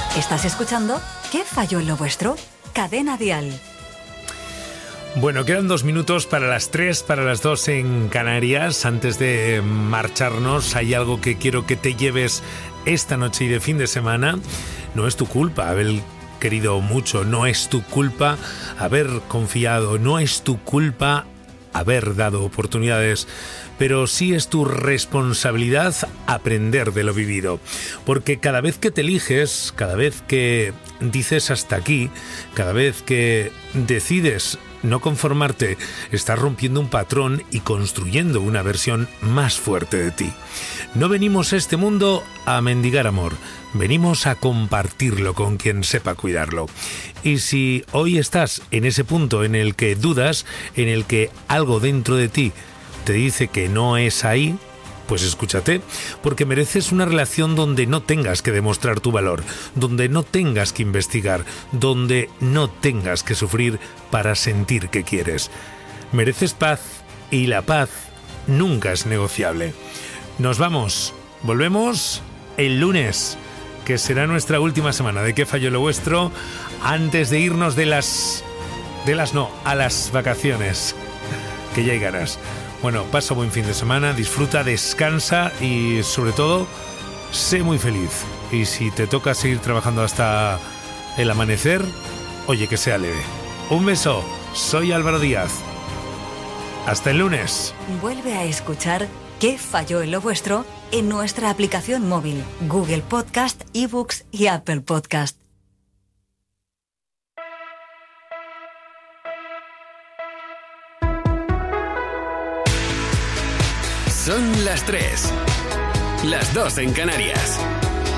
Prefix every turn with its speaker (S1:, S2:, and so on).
S1: Estás escuchando ¿Qué falló en lo vuestro? Cadena Dial.
S2: Bueno, quedan 2 minutos para las 3, para las 2 en Canarias. Antes de marcharnos, hay algo que quiero que te lleves esta noche y de fin de semana. No es tu culpa haber querido mucho, no es tu culpa haber confiado, no es tu culpa haber dado oportunidades, pero sí es tu responsabilidad aprender de lo vivido. Porque cada vez que te eliges, cada vez que dices hasta aquí, cada vez que decides no conformarte, estás rompiendo un patrón y construyendo una versión más fuerte de ti. No venimos a este mundo a mendigar amor, venimos a compartirlo con quien sepa cuidarlo. Y si hoy estás en ese punto en el que dudas, en el que algo dentro de ti te dice que no es ahí, pues escúchate, porque mereces una relación donde no tengas que demostrar tu valor, donde no tengas que investigar, donde no tengas que sufrir para sentir que quieres. Mereces paz y la paz nunca es negociable. Nos vamos, volvemos el lunes, que será nuestra última semana de ¿Qué falló lo vuestro? Antes de irnos a las vacaciones, que ya hay ganas. Bueno, pasa buen fin de semana, disfruta, descansa y sobre todo, sé muy feliz. Y si te toca seguir trabajando hasta el amanecer, oye, que sea leve. Un beso, soy Álvaro Díaz. Hasta el lunes.
S1: Vuelve a escuchar ¿Qué falló en lo vuestro? En nuestra aplicación móvil, Google Podcast, eBooks y Apple Podcast.
S3: Son las 3, las 2 en Canarias.